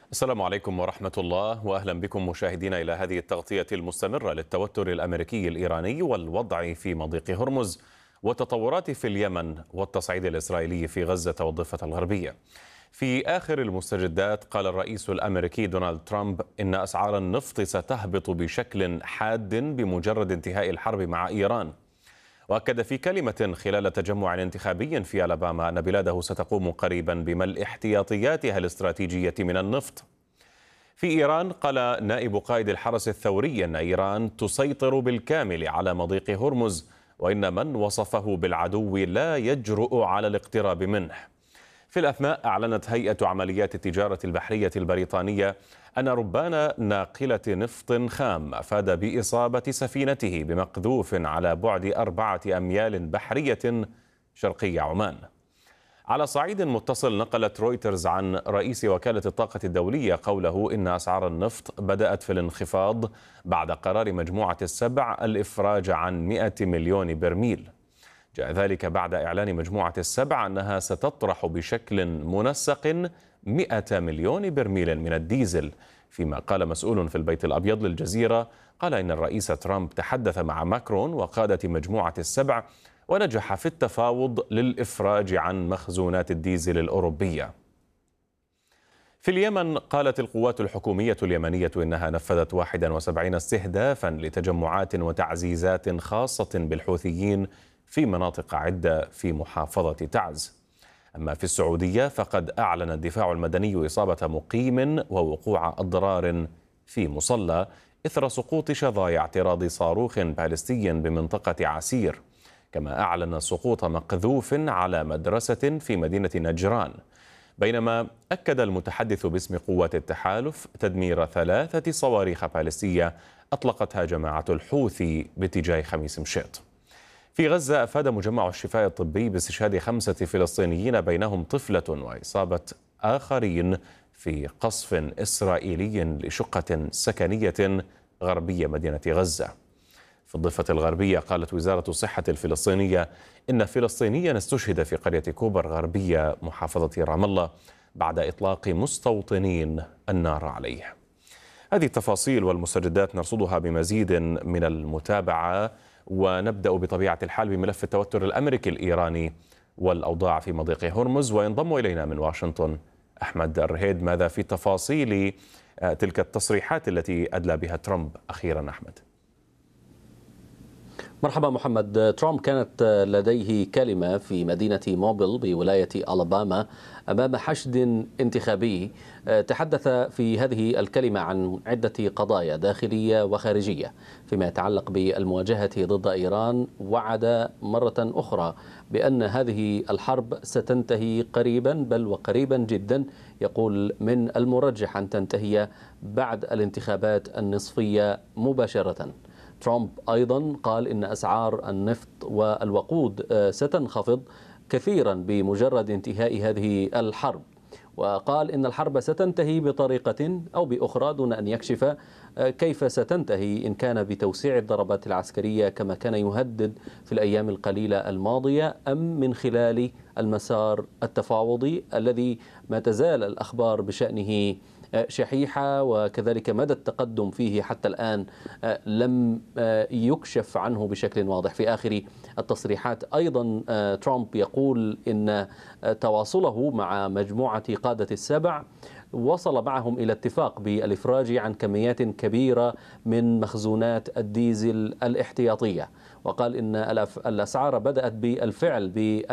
السلام عليكم ورحمة الله، وأهلا بكم مشاهدينا إلى هذه التغطية المستمرة للتوتر الأمريكي الإيراني والوضع في مضيق هرمز والتطورات في اليمن والتصعيد الإسرائيلي في غزة والضفة الغربية. في آخر المستجدات قال الرئيس الأمريكي دونالد ترامب إن أسعار النفط ستهبط بشكل حاد بمجرد انتهاء الحرب مع إيران. وأكد في كلمة خلال تجمع انتخابي في ألاباما أن بلاده ستقوم قريبا بملء احتياطياتها الاستراتيجية من النفط. في إيران قال نائب قائد الحرس الثوري أن إيران تسيطر بالكامل على مضيق هرمز، وإن من وصفه بالعدو لا يجرؤ على الاقتراب منه. في الأثناء أعلنت هيئة عمليات التجارة البحرية البريطانية أن ربان ناقلة نفط خام أفاد بإصابة سفينته بمقذوف على بعد 4 أميال بحرية شرقي عمان. على صعيد متصل، نقلت رويترز عن رئيس وكالة الطاقة الدولية قوله إن أسعار النفط بدأت في الانخفاض بعد قرار مجموعة السبع الإفراج عن 100 مليون برميل. جاء ذلك بعد إعلان مجموعة السبع أنها ستطرح بشكل منسق 100 مليون برميل من الديزل. فيما قال مسؤول في البيت الأبيض للجزيرة قال إن الرئيس ترامب تحدث مع ماكرون وقادة مجموعة السبع ونجح في التفاوض للإفراج عن مخزونات الديزل الأوروبية. في اليمن قالت القوات الحكومية اليمنية إنها نفذت 71 استهدافا لتجمعات وتعزيزات خاصة بالحوثيين في مناطق عدة في محافظة تعز. أما في السعودية فقد أعلن الدفاع المدني إصابة مقيم ووقوع أضرار في مصلى إثر سقوط شظايا اعتراض صاروخ باليستي بمنطقة عسير، كما أعلن سقوط مقذوف على مدرسة في مدينة نجران. بينما أكد المتحدث باسم قوات التحالف تدمير 3 صواريخ باليستية أطلقتها جماعة الحوثي باتجاه خميس مشيط. في غزة أفاد مجمع الشفاء الطبي باستشهاد 5 فلسطينيين بينهم طفلة وإصابة آخرين في قصف إسرائيلي لشقة سكنية غربية مدينة غزة. في الضفة الغربية قالت وزارة الصحة الفلسطينية إن فلسطينيا استشهد في قرية كوبر غربية محافظة رام الله بعد إطلاق مستوطنين النار عليه. هذه التفاصيل والمستجدات نرصدها بمزيد من المتابعة، ونبدأ بطبيعة الحال بملف التوتر الأمريكي الإيراني والأوضاع في مضيق هرمز. وينضم إلينا من واشنطن أحمد الرهيد. ماذا في تفاصيل تلك التصريحات التي أدلى بها ترامب أخيرا أحمد؟ مرحبا محمد. ترامب كانت لديه كلمة في مدينة موبيل بولاية ألاباما أمام حشد انتخابي. تحدث في هذه الكلمة عن عدة قضايا داخلية وخارجية. فيما يتعلق بالمواجهة ضد إيران، وعد مرة أخرى بأن هذه الحرب ستنتهي قريبا، بل وقريبا جدا. يقول من المرجح أن تنتهي بعد الانتخابات النصفية مباشرة. ترامب أيضا قال إن أسعار النفط والوقود ستنخفض كثيرا بمجرد انتهاء هذه الحرب، وقال إن الحرب ستنتهي بطريقة أو بأخرى دون أن يكشف كيف ستنتهي، إن كان بتوسيع الضربات العسكرية كما كان يهدد في الأيام القليلة الماضية، أم من خلال المسار التفاوضي الذي ما تزال الأخبار بشأنه شحيحة، وكذلك مدى التقدم فيه حتى الآن لم يكشف عنه بشكل واضح. في آخر التصريحات أيضا ترامب يقول إن تواصله مع مجموعة قادة السبع وصل معهم إلى اتفاق بالإفراج عن كميات كبيرة من مخزونات الديزل الاحتياطية، وقال إن الأسعار بدأت بالفعل